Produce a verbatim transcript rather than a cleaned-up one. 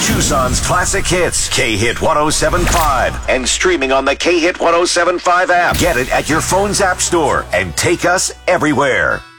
Tucson's classic hits, K-Hit ten seventy-five, and streaming on the K-Hit ten seventy-five app. Get it at your phone's app store and take us everywhere.